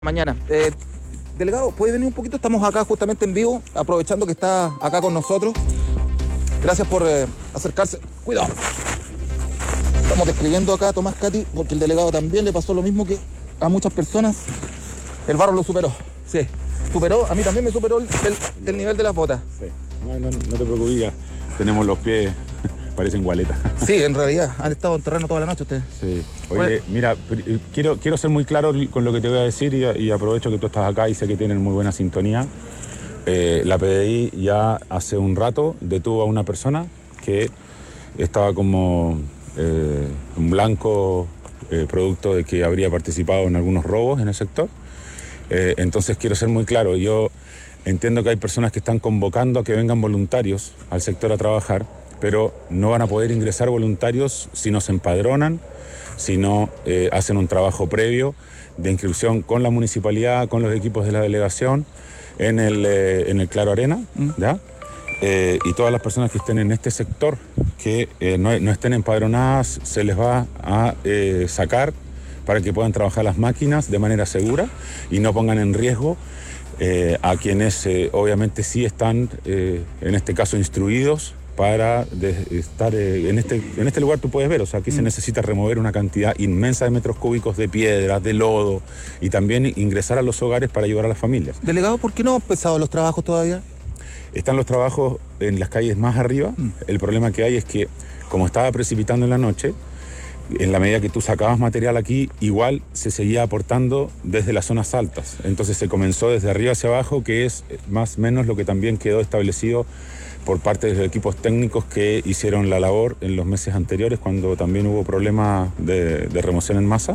Mañana. Delegado, ¿puede venir un poquito? Estamos acá justamente en vivo, aprovechando que está acá con nosotros. Gracias por acercarse. Cuidado. Estamos describiendo acá a Tomás Cati, porque el delegado también le pasó lo mismo que a muchas personas. El barro lo superó. Sí, superó, a mí también me superó el nivel de las botas. Sí. No te preocupes, ya tenemos los pies, parecen gualetas. Sí, en realidad, han estado en terreno toda la noche ustedes. Sí. Oye, mira, quiero ser muy claro con lo que te voy a decir y aprovecho que tú estás acá y sé que tienen muy buena sintonía. La PDI ya hace un rato detuvo a una persona que estaba como un blanco producto de que habría participado en algunos robos en el sector. Entonces quiero ser muy claro, yo entiendo que hay personas que están convocando a que vengan voluntarios al sector a trabajar, pero no van a poder ingresar voluntarios si no se empadronan, si no hacen un trabajo previo de inscripción con la municipalidad, con los equipos de la delegación, en el Claro Arena, ¿ya? Y todas las personas que estén en este sector que no estén empadronadas, se les va a sacar para que puedan trabajar las máquinas de manera segura y no pongan en riesgo a quienes obviamente sí están, en este caso, instruidos para estar en este lugar. Tú puedes ver, o sea, aquí se necesita remover una cantidad inmensa de metros cúbicos de piedras, de lodo, y también ingresar a los hogares para ayudar a las familias. Delegado, ¿por qué no han empezado los trabajos todavía? Están los trabajos en las calles más arriba. El problema que hay es que, como estaba precipitando en la noche, en la medida que tú sacabas material aquí, igual se seguía aportando desde las zonas altas. Entonces se comenzó desde arriba hacia abajo, que es más o menos lo que también quedó establecido por parte de los equipos técnicos que hicieron la labor en los meses anteriores, cuando también hubo problemas de remoción en masa.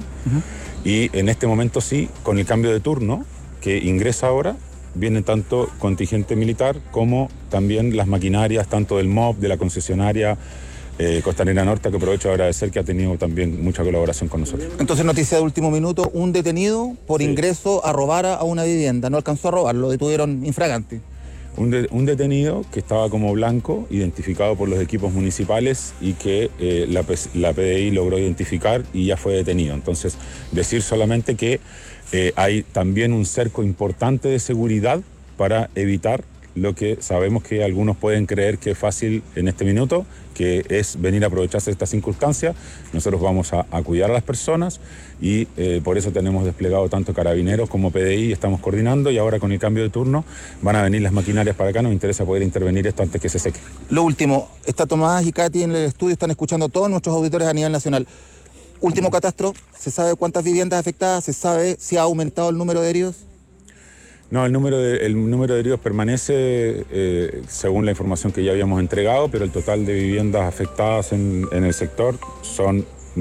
Y en este momento sí, con el cambio de turno que ingresa ahora, viene tanto contingente militar como también las maquinarias, tanto del MOB, de la concesionaria Costanera Norte, que aprovecho de agradecer, que ha tenido también mucha colaboración con nosotros. Entonces, noticia de último minuto, un detenido por ingreso a robar a una vivienda. No alcanzó a robar, lo detuvieron infragante. Un detenido que estaba como blanco, identificado por los equipos municipales y que la PDI logró identificar y ya fue detenido. Entonces, decir solamente que hay también un cerco importante de seguridad para evitar lo que sabemos que algunos pueden creer que es fácil en este minuto, que es venir a aprovecharse de esta circunstancia. Nosotros vamos a cuidar a las personas y por eso tenemos desplegado tanto carabineros como PDI, estamos coordinando, y ahora con el cambio de turno van a venir las maquinarias para acá. Nos interesa poder intervenir esto antes que se seque. Lo último, está Tomás y Katy en el estudio, están escuchando todos nuestros auditores a nivel nacional. Último catastro, ¿se sabe cuántas viviendas afectadas? ¿Se sabe si ha aumentado el número de heridos? No, el número de heridos permanece según la información que ya habíamos entregado, pero el total de viviendas afectadas en el sector son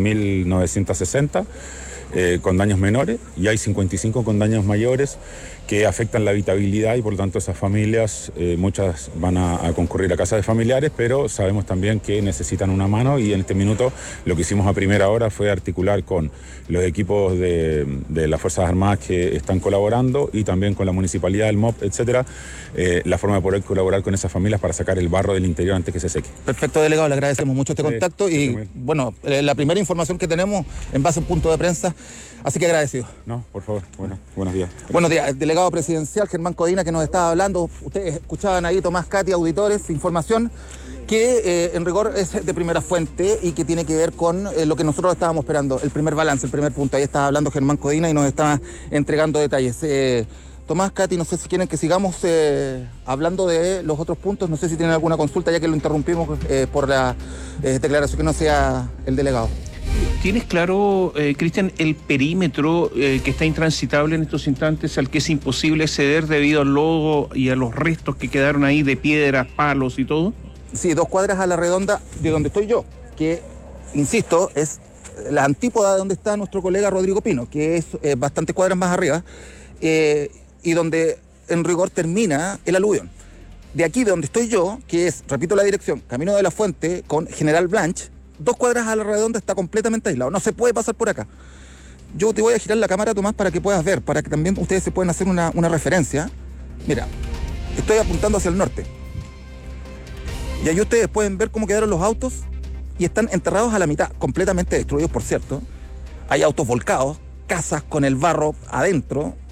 1.960 con daños menores, y hay 55 con daños mayores que afectan la habitabilidad, y por lo tanto esas familias, muchas van a concurrir a casas de familiares, pero sabemos también que necesitan una mano, y en este minuto lo que hicimos a primera hora fue articular con los equipos de las Fuerzas Armadas que están colaborando y también con la municipalidad, el MOB, etcétera, la forma de poder colaborar con esas familias para sacar el barro del interior antes que se seque. Perfecto, delegado, le agradecemos mucho este contacto y bueno, la primera información que tenemos en base a un punto de prensa, así que agradecido. No, por favor, buenos días. Buenos días, el delegado presidencial Germán Codina, que nos estaba hablando. Ustedes escuchaban ahí, Tomás, Katy, auditores, información que en rigor es de primera fuente y que tiene que ver con lo que nosotros estábamos esperando, el primer balance, el primer punto. Ahí estaba hablando Germán Codina y nos estaba entregando detalles. Tomás, Katy, no sé si quieren que sigamos hablando de los otros puntos, no sé si tienen alguna consulta, ya que lo interrumpimos por la declaración que no sea el delegado. ¿Tienes claro, Cristian, el perímetro que está intransitable en estos instantes, al que es imposible acceder debido al lodo y a los restos que quedaron ahí de piedras, palos y todo? Sí, 2 cuadras a la redonda de donde estoy yo, que, insisto, es la antípoda de donde está nuestro colega Rodrigo Pino, que es bastantes cuadras más arriba, y donde en rigor termina el aluvión. De aquí de donde estoy yo, que es, repito la dirección, Camino de la Fuente con General Blanch, 2 cuadras a la redonda está completamente aislado, no se puede pasar por acá. Yo te voy a girar la cámara, Tomás, para que puedas ver, para que también ustedes se puedan hacer una referencia. Mira, estoy apuntando hacia el norte. Y ahí ustedes pueden ver cómo quedaron los autos y están enterrados a la mitad, completamente destruidos, por cierto. Hay autos volcados, casas con el barro adentro,